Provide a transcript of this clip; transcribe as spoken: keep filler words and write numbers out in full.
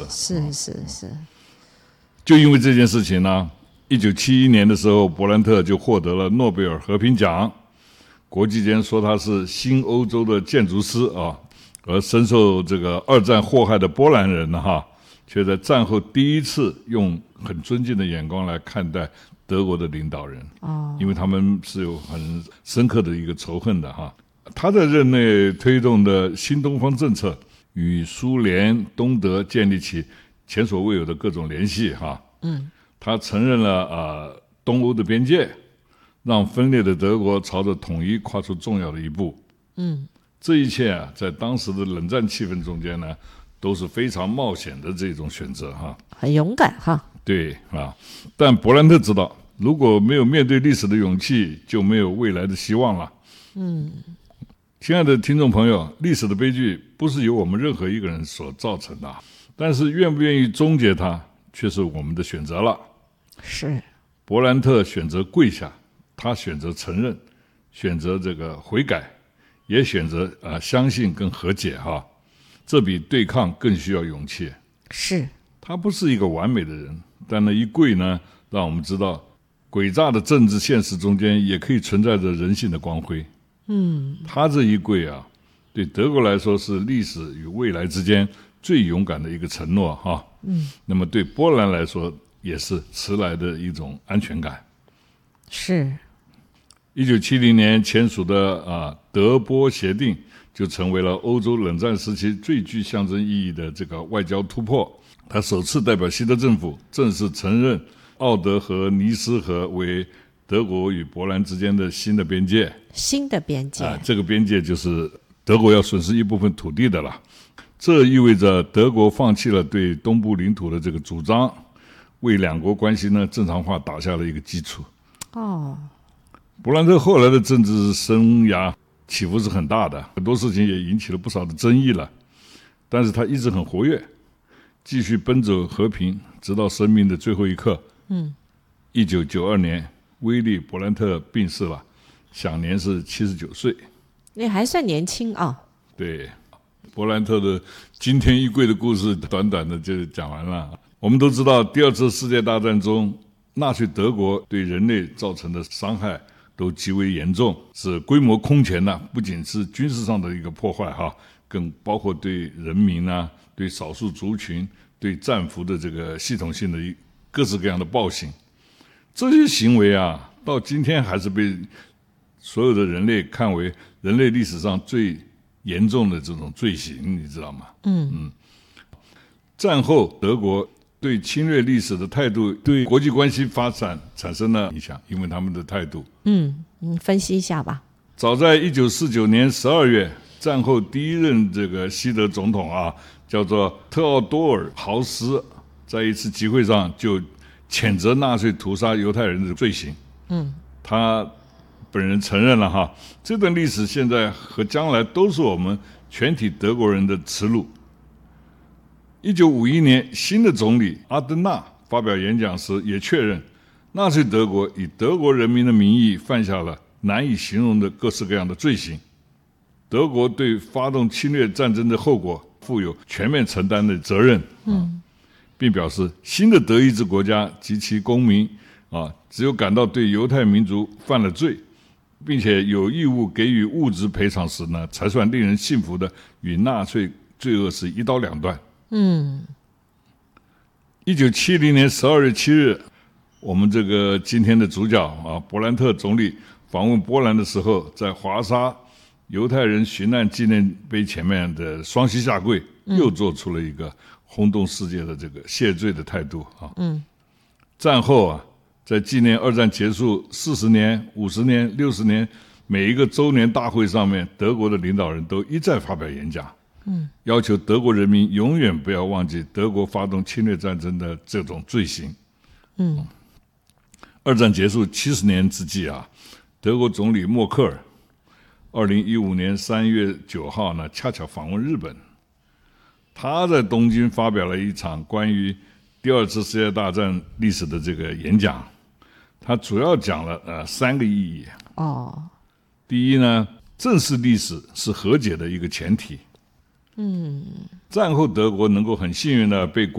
是是是。 就因为这件事情呢，一九七一年的时候，伯兰特就获得了诺贝尔和平奖。国际间说他是新欧洲的建筑师啊，而深受这个二战祸害的波兰人呢，哈，却在战后第一次用很尊敬的眼光来看待德国的领导人， 哦， 因为他们是有很深刻的一个仇恨的哈。他在任内推动的新东方政策，与苏联、东德建立起前所未有的各种联系哈。 嗯， 他承认了呃东欧的边界，让分裂的德国朝着统一跨出重要的一步。 嗯， 这一切啊，在当时的冷战气氛中间呢，都是非常冒险的这种选择哈， 很勇敢哈。 对啊，但伯兰特知道，如果没有面对历史的勇气，就没有未来的希望了。 嗯， 亲爱的听众朋友，历史的悲剧不是由我们任何一个人所造成的，但是愿不愿意终结它，却是我们的选择了。 是， 伯兰特选择跪下，他选择承认，选择这个悔改，也选择啊、呃、相信跟和解哈，这比对抗更需要勇气。 是， 他不是一个完美的人，但那一跪呢，让我们知道，诡诈的政治现实中间也可以存在着人性的光辉。 嗯， 他这一跪啊，对德国来说是历史与未来之间最勇敢的一个承诺哈。 嗯， 那么对波兰来说，也是迟来的一种安全感。 是。 一九七零年签署的啊德波协定，就成为了欧洲冷战时期最具象征意义的这个外交突破。他首次代表西德政府正式承认奥德和尼斯河为德国与波兰之间的新的边界。 新的边界、 啊、这个边界就是德国要损失一部分土地的了。这意味着德国放弃了对东部领土的这个主张，为两国关系呢正常化打下了一个基础。 哦， 伯兰特后来的政治生涯起伏是很大的，很多事情也引起了不少的争议了，但是他一直很活跃，继续奔走和平，直到生命的最后一刻。 嗯， 一九九二年，威利·伯兰特病逝了，享年是七十九岁。 你还算年轻啊、哦。 对，伯兰特的惊天一跪的故事，短短的就讲完了。我们都知道，第二次世界大战中，纳粹德国对人类造成的伤害都极为严重，是规模空前的，不仅是军事上的一个破坏哈，更包括对人民啊、对少数族群、对战俘的这个系统性的一各式各样的暴行。这些行为啊，到今天还是被所有的人类看为人类历史上最严重的这种罪行，你知道吗？ 嗯嗯。战后德国对侵略历史的态度，对国际关系发展产生了影响，因为他们的态度。 嗯，你分析一下吧。 早在一九四九年十二月，战后第一任这个西德总统啊，叫做特奥多尔·豪斯，在一次集会上就谴责纳粹屠杀犹太人的罪行。 嗯， 他本人承认了哈，这段历史现在和将来都是我们全体德国人的耻辱。一九五一年，新的总理阿登纳发表演讲时也确认，纳粹德国以德国人民的名义犯下了难以形容的各式各样的罪行，德国对发动侵略战争的后果负有全面承担的责任。 嗯， 并表示新的德意志国家及其公民啊，只有感到对犹太民族犯了罪，并且有义务给予物质赔偿时呢，才算令人信服的与纳粹罪恶是一刀两断。 嗯， 一九七零年十二月七日，我们这个今天的主角啊，伯兰特总理访问波兰的时候，在华沙犹太人殉难纪念碑前面的双膝下跪，又做出了一个轰动世界的这个谢罪的态度啊。 嗯， 战后啊，在纪念二战结束四十年、五十年、六十年每一个周年大会上面，德国的领导人都一再发表演讲。嗯，要求德国人民永远不要忘记德国发动侵略战争的这种罪行。 嗯， 二战结束七十年之际啊，德国总理默克尔二零一五年三月九号呢，恰巧访问日本。他在东京发表了一场关于第二次世界大战历史的这个演讲，他主要讲了呃三个意义。 哦， 第一呢，正视历史是和解的一个前提。 嗯， 战后德国能够很幸运的被